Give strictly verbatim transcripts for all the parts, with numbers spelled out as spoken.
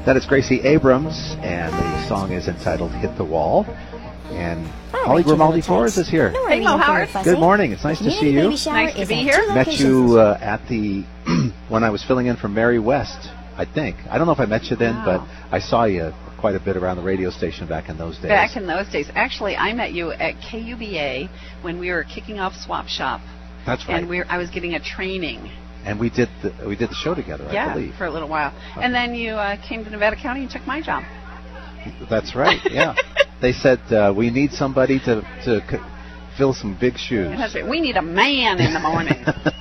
That is Gracie Abrams, and the song is entitled Hit the Wall. And Holly Grimaldi Flores is here. Hello, Howard. Good morning. It's nice to see you. Nice to be here. Met you uh, at the, when I was filling in for Mary West, I think. I don't know if I met you then, Wow. but I saw you quite a bit around the radio station back in those days. Back in those days. Actually, I met you at K U B A when we were kicking off Swap Shop. That's right. And we were, I was getting a training. And we did the, we did the show together, yeah, I believe. for a little while. Okay. And then you uh, came to Nevada County and took my job. That's right, yeah. They said uh, we need somebody to, to c- fill some big shoes. And that's right. We need a man in the morning.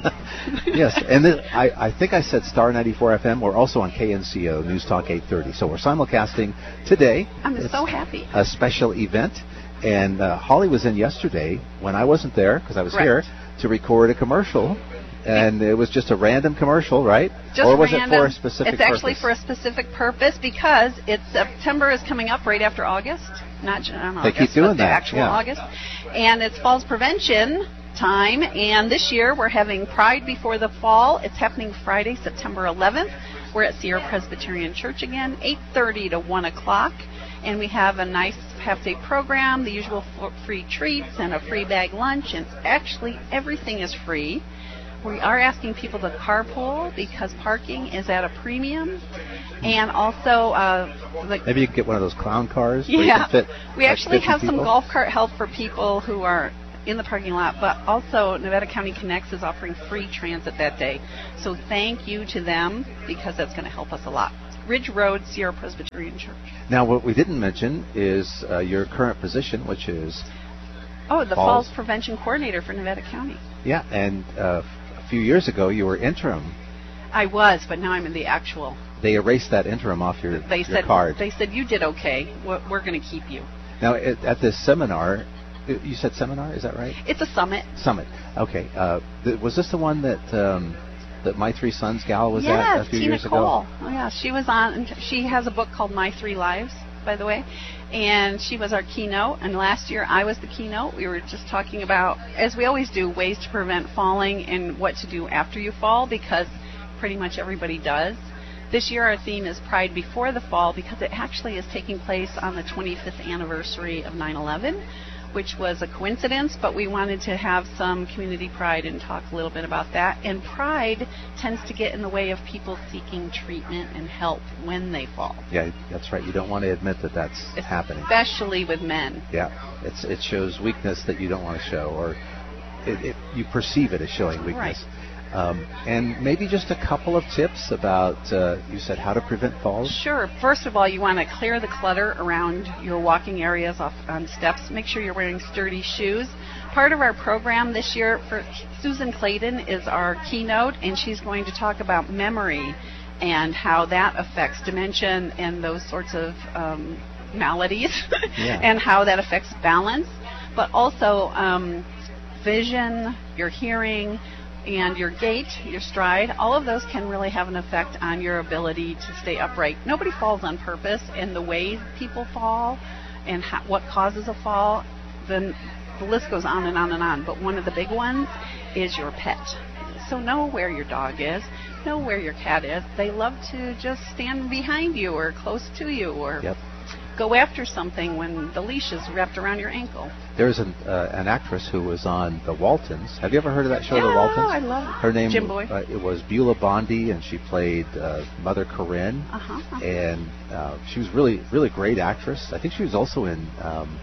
Yes, and then I, I think I said Star ninety-four F M. We're also on K N C O, News Talk eight thirty. So we're simulcasting today. I'm It's so happy. A special event. And uh, Holly was in yesterday when I wasn't there, because I was Correct. here, to record a commercial. And it was just a random commercial, right? Just or was random. it for a specific It's actually purpose? for a specific purpose because it's September is coming up right after August. Not, not They August, keep doing but the that, actual yeah. August. And it's Falls Prevention time. And this year we're having Pride Before the Fall. It's happening Friday, September eleventh. We're at Sierra Presbyterian Church again, eight thirty to one o'clock. And we have a nice half-day program, the usual f- free treats and a free bag lunch. And actually everything is free. We are asking people to carpool because parking is at a premium. And also, uh, the, Maybe you could get one of those clown cars where yeah, you can fit we like actually fifty have some people. golf cart help for people who are in the parking lot, but also Nevada County Connects is offering free transit that day. So thank you to them because that's going to help us a lot. Ridge Road, Sierra Presbyterian Church. Now, what we didn't mention is uh, your current position, which is... Oh, the Falls. Falls Prevention Coordinator for Nevada County. Yeah, and uh, a few years ago you were interim. I was, but now I'm in the actual. They erased that interim off your, They your said card. they said you did okay. We're, we're going to keep you. Now, at, at this seminar, uh, you said seminar, is that right? It's a summit. Summit. Okay. Uh, th- was this the one that um, that My Three Sons gal was yes, at a few Tina years Cole. ago? Oh, yeah, she was on. and She has a book called My Three Lives, by the way, and she was our keynote. And last year I was the keynote. We were just talking about, as we always do, ways to prevent falling and what to do after you fall, because pretty much everybody does. This year our theme is Pride Before the Fall because it actually is taking place on the twenty-fifth anniversary of nine eleven, which was a coincidence, but we wanted to have some community pride and talk a little bit about that. And pride tends to get in the way of people seeking treatment and help when they fall. Yeah, that's right. You don't want to admit that that's happening. Especially with men. Yeah, it's it shows weakness that you don't want to show, or it, it, you perceive it as showing weakness. Right. Um, and maybe just a couple of tips about, uh, you said, how to prevent falls? Sure. First of all, you want to clear the clutter around your walking areas off on steps. Make sure you're wearing sturdy shoes. Part of our program this year, for Susan Clayton is our keynote, and she's going to talk about memory and how that affects dementia and those sorts of um, maladies, Yeah. and how that affects balance, but also um, vision, your hearing, and your gait, your stride. All of those can really have an effect on your ability to stay upright. Nobody falls on purpose, and the way people fall and how, what causes a fall, then the list goes on and on and on. But one of the big ones is your pet. So know where your dog is, know where your cat is. They love to just stand behind you or close to you, or Yep. go after something when the leash is wrapped around your ankle. There's an, uh, an actress who was on The Waltons. Have you ever heard of that show, yeah, The Waltons? I love it. Her name Jim Boy. Uh, it was Beulah Bondi, and she played uh, Mother Corinne. Uh-huh. uh-huh. And uh, she was really, really great actress. I think she was also in, um,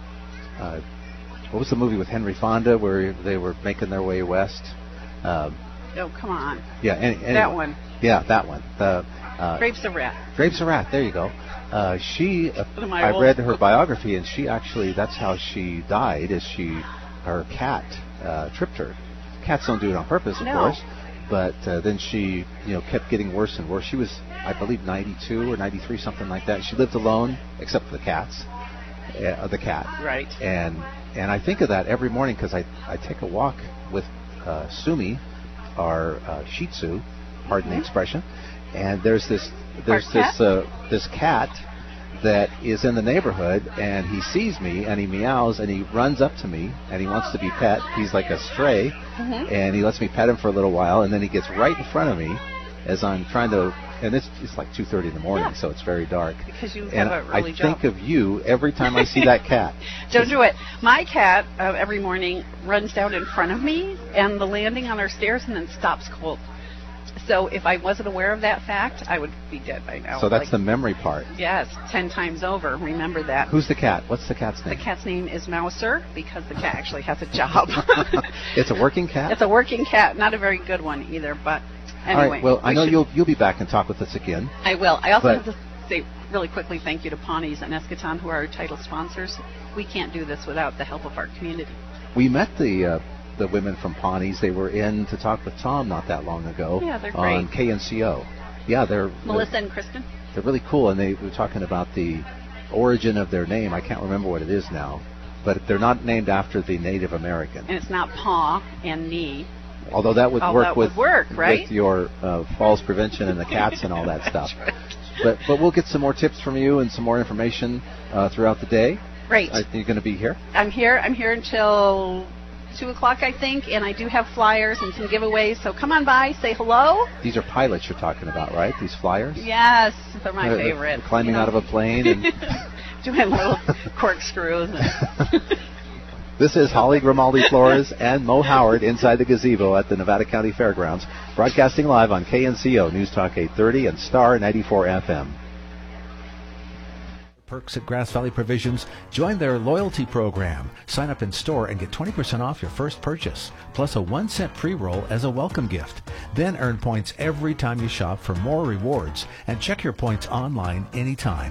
uh, what was the movie with Henry Fonda where they were making their way west? Um, Oh, come on. yeah, any, anyway. That one. Yeah, that one. The uh, Grapes of Wrath. Grapes of Wrath. There you go. Uh, she, uh, Am I I old? read her biography, and she actually, that's how she died. Is she, her cat uh, tripped her. Cats don't do it on purpose, of No. course. But uh, then she, you know, kept getting worse and worse. She was, I believe, ninety-two or ninety-three, something like that. She lived alone, except for the cats, uh, the cat. Right. And and I think of that every morning because I I take a walk with uh, Sumi, our uh, Shih Tzu, pardon the expression, and there's this there's Our this cat? uh, this cat that is in the neighborhood, and he sees me and he meows and he runs up to me and he wants to be pet. He's like a stray, Mhm. and he lets me pet him for a little while, and then he gets right in front of me as I'm trying to And it's it's like two thirty in the morning, Yeah. so it's very dark. Because you And have a I early job. think of you every time I see that cat. Don't do it. My cat uh, every morning runs down in front of me and the landing on our stairs and then stops cold. So if I wasn't aware of that fact, I would be dead by now. So that's Like, the memory part. yes, ten times over. Remember that. Who's the cat? What's the cat's The name? cat's name is Mouser because the cat actually has a job. It's a working cat? It's a working cat, not a very good one either. But anyway, All right, well, I we know should- you'll you'll be back and talk with us again. I will. I also But- have to say really quickly thank you to Pawnees and Eschaton, who are our title sponsors. We can't do this without the help of our community. We met the uh, the women from Pawnees. They were in to talk with Tom not that long ago. Yeah, they're on great. K N C O. Yeah, they're Melissa and Kristen. They're really cool, and they were talking about the origin of their name. I can't remember what it is now, but they're not named after the Native American. And it's not paw and knee. Although that would Oh, work that with would work, right? with your uh, falls prevention and the cats and all that stuff. That's right. But but we'll get some more tips from you and some more information uh, throughout the day. Great. I think you're going to be here. I'm here. I'm here until two o'clock, I think, and I do have flyers and some giveaways. So come on by, say hello. These are pilots you're talking about, right? These flyers. Yes, they're my Uh, favorite. climbing you know. out of a plane and doing little corkscrews. And This is Holly Grimaldi Flores and Mo Howard inside the gazebo at the Nevada County Fairgrounds, broadcasting live on K N C O News Talk eight thirty and Star ninety-four F M. Perks at Grass Valley Provisions. Join their loyalty program. Sign up in store and get twenty percent off your first purchase, plus a one cent pre-roll as a welcome gift. Then earn points every time you shop for more rewards and check your points online anytime.